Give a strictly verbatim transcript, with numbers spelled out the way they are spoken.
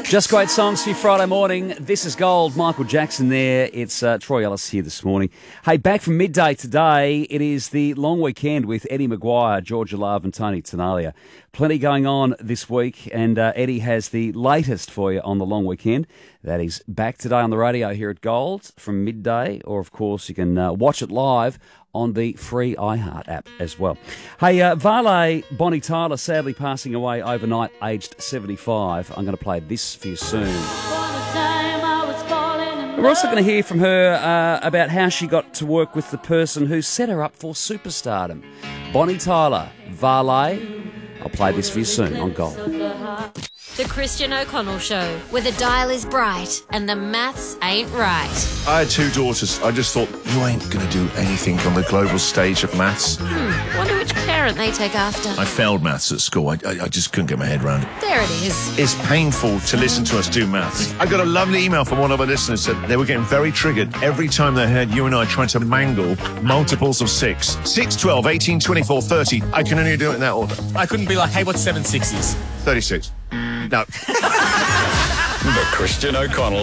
Just great songs for you Friday morning. This is Gold. Michael Jackson there. It's uh, Troy Ellis here this morning. Hey, back from midday today, it is the long weekend with Eddie Maguire, Georgia Love and Tony Tenalia. Plenty going on this week, and uh, Eddie has the latest for you on the long weekend. That is back today on the radio here at Gold from midday, or of course you can uh, watch it live on the free iHeart app as well. Hey, uh, Vale Bonnie Tyler sadly passing away overnight, aged seventy-five. I'm going to play this for you soon. We're also going to hear from her uh, about how she got to work with the person who set her up for superstardom. Bonnie Tyler, Vale. I'll play this for you soon on Gold. The Christian O'Connell Show, where the dial is bright and the maths ain't right. I had two daughters. I just thought, you ain't going to do anything on the global stage of maths. Hmm, wonder which parent they take after. I failed maths at school. I, I, I just couldn't get my head around it. There it is. It's painful to listen to us do maths. I got a lovely email from one of our listeners that they were getting very triggered every time they heard you and I trying to mangle multiples of six. six, twelve, eighteen, twenty-four, thirty. I can only do it in that order. I couldn't be like, hey, what's seven sixes? thirty-six. No. The Christian O'Connell